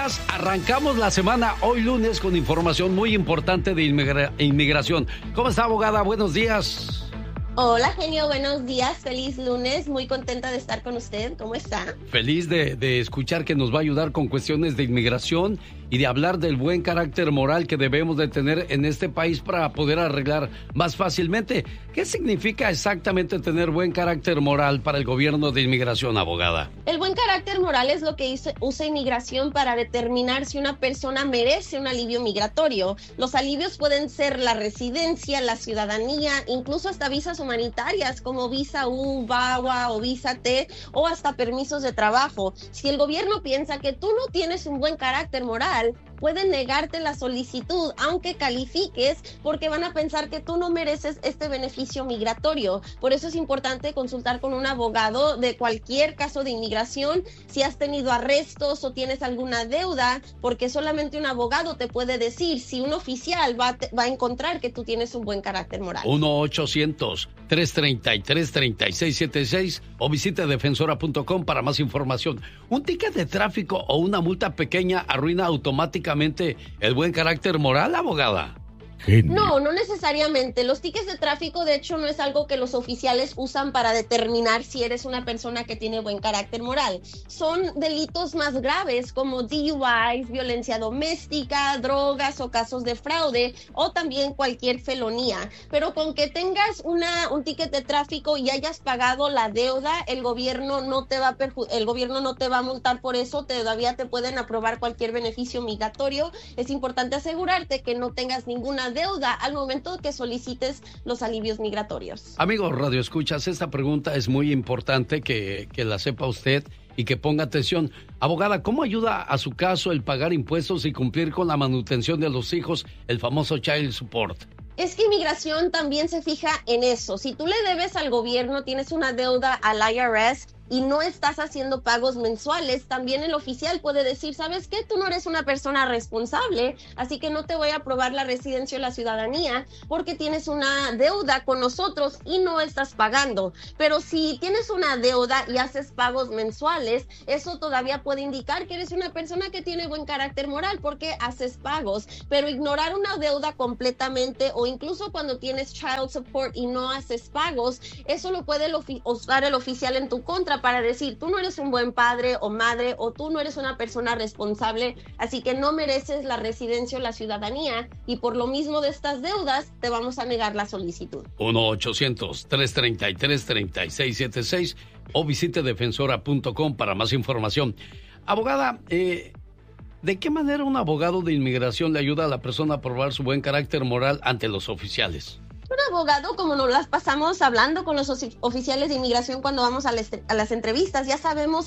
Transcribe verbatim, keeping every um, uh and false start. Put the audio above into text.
días. Arrancamos la semana hoy lunes con información muy importante de inmigra- inmigración. ¿Cómo está, abogada? Buenos días. Hola, genio, buenos días, feliz lunes, muy contenta de estar con usted, ¿cómo está? Feliz de, de escuchar que nos va a ayudar con cuestiones de inmigración y de hablar del buen carácter moral que debemos de tener en este país para poder arreglar más fácilmente. ¿Qué significa exactamente tener buen carácter moral para el gobierno de inmigración, abogada? El buen carácter moral es lo que hizo, usa inmigración para determinar si una persona merece un alivio migratorio. Los alivios pueden ser la residencia, la ciudadanía, incluso hasta visas humanitarias como visa U, V A W A o visa T, o hasta permisos de trabajo. Si el gobierno piensa que tú no tienes un buen carácter moral, pueden negarte la solicitud aunque califiques, porque van a pensar que tú no mereces este beneficio migratorio. Por eso es importante consultar con un abogado de cualquier caso de inmigración, si has tenido arrestos o tienes alguna deuda, porque solamente un abogado te puede decir si un oficial va a, te, va a encontrar que tú tienes un buen carácter moral. uno ochocientos, tres treinta y tres, treinta y seis setenta y seis o visite defensora punto com para más información. ¿Un ticket de tráfico o una multa pequeña arruina automáticamente el buen carácter moral, abogada? Genio. No, no necesariamente. Los tickets de tráfico, de hecho, no es algo que los oficiales usan para determinar si eres una persona que tiene buen carácter moral. Son delitos más graves como D U Is, violencia doméstica, drogas o casos de fraude, o también cualquier felonía. Pero con que tengas una, un ticket de tráfico y hayas pagado la deuda, el gobierno no te va a perju- el gobierno no te va a multar por eso, todavía te pueden aprobar cualquier beneficio migratorio. Es importante asegurarte que no tengas ninguna deuda al momento que solicites los alivios migratorios. Amigos Radio Escuchas, esta pregunta es muy importante que, que la sepa usted y que ponga atención. Abogada, ¿cómo ayuda a su caso el pagar impuestos y cumplir con la manutención de los hijos, el famoso child support? Es que inmigración también se fija en eso. Si tú le debes al gobierno, tienes una deuda al I R S y no estás haciendo pagos mensuales, también el oficial puede decir, ¿sabes qué? Tú no eres una persona responsable, así que no te voy a aprobar la residencia o la ciudadanía porque tienes una deuda con nosotros y no estás pagando. Pero si tienes una deuda y haces pagos mensuales, eso todavía puede indicar que eres una persona que tiene buen carácter moral porque haces pagos. Pero ignorar una deuda completamente o incluso cuando tienes child support y no haces pagos, eso lo puede usar el oficial en tu contra para decir, tú no eres un buen padre o madre o tú no eres una persona responsable, así que no mereces la residencia o la ciudadanía y por lo mismo de estas deudas te vamos a negar la solicitud. uno ochocientos, tres treinta y tres, treinta y seis setenta y seis o visite defensora punto com para más información. Abogada, eh, ¿de qué manera un abogado de inmigración le ayuda a la persona a probar su buen carácter moral ante los oficiales? Un abogado, como nos las pasamos hablando con los oficiales de inmigración cuando vamos a las, a las entrevistas, ya sabemos